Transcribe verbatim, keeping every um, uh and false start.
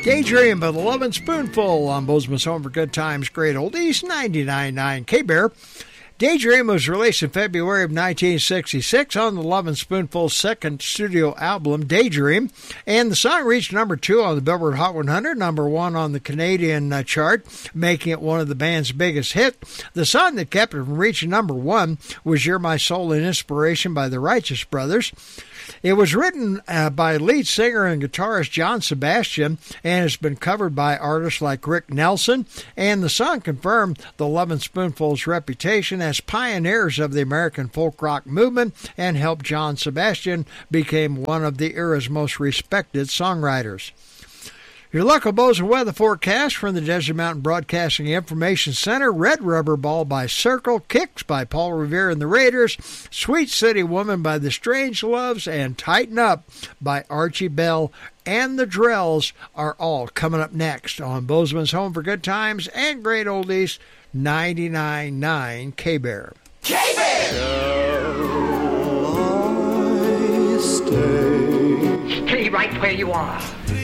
Daydream by the Lovin' Spoonful on Bozeman's Home for Good Times, Great Oldies, ninety-nine point nine K-Bear. Daydream was released in February of nineteen sixty-six on the Lovin' Spoonful's second studio album, Daydream, and the song reached number two on the Billboard Hot one hundred, number one on the Canadian uh, chart, making it one of the band's biggest hits. The song that kept it from reaching number one was You're My Soul and Inspiration by the Righteous Brothers. It was written uh, by lead singer and guitarist John Sebastian and has been covered by artists like Rick Nelson, and the song confirmed the Lovin' Spoonful's reputation as pioneers of the American folk rock movement and helped John Sebastian become one of the era's most respected songwriters. Your local Bozeman weather forecast from the Desert Mountain Broadcasting Information Center. Red Rubber Ball by Circle, Kicks by Paul Revere and the Raiders, Sweet City Woman by the Strangeloves, and Tighten Up by Archie Bell and the Drells are all coming up next on Bozeman's Home for Good Times and Great Oldies, ninety-nine point nine K-Bear. K-Bear! Shall I stay? Stay right where you are.